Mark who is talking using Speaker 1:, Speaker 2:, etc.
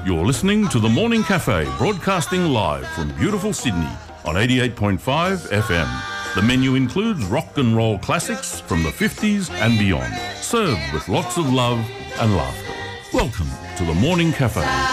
Speaker 1: You're listening to The Morning Cafe, broadcasting live from beautiful Sydney on 88.5 FM. The menu includes rock and roll classics from the 50s and beyond, served with lots of love and laughter. Welcome to The Morning Cafe.